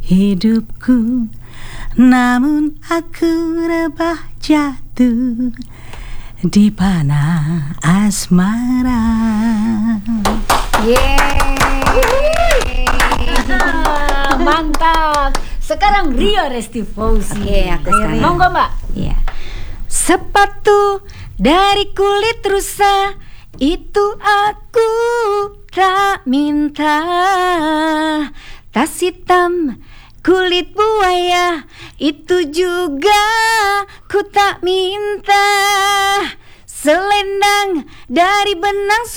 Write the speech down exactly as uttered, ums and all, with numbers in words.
hidupku, namun aku rebah jatuh di panah asmara. Yeay. Mantap. Sekarang Ria Restifauzi. Oke, aku sekarang. Monggo Mbak. Iya. Sepatu dari kulit rusa itu aku tak minta. Tas hitam kulit buaya itu juga ku tak minta. Selendang dari benang